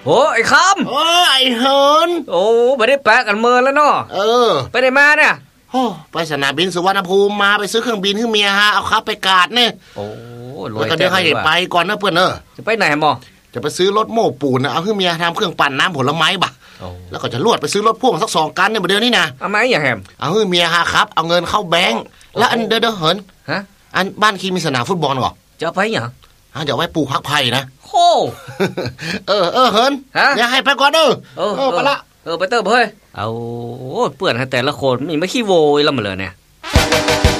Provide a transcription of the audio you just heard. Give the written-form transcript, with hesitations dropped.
โอ้ไอ้คไอ้เฮินำโอ้ไม่ได้แปะกันเมินแล้วเนาะไปได้มาเนี่ยไปสนามบินสุวรรณภูมิมาไปซื้อเครื่องบินให้เมียฮะเอาครับไปกาดเนี่ยโอ้รวยแล้วก็เดี๋ยวให้ไปก่อนนะเพื่อนจะไปไหนหมอจะไปซื้อรถโม้ปูนนะเอาให้เมียทำเครื่องปั่นน้ำผลไม้บ่ะแล้วก็จะลวดไปซื้อรถพ่วงสัก2 คันเนี่ยเดี๋ยวนี้นะเอาไหมอย่าแฮมเอาให้เมียฮะครับเอาเงินเข้าแบงก์แล้วอันเด้อเหินฮะอันบ้านคีมีสนามฟุตบอลเหรอจะไปอย่างเดี๋ยวไว้ปลูกพักไผ่นะโอ้เฮินอย่าให้ไปก่อนไปละไปเติบเฮ้ยเอาเปื่อนให้แต่ละคนมีไม่ขี้โวยแล้วมาเลยเนี่ย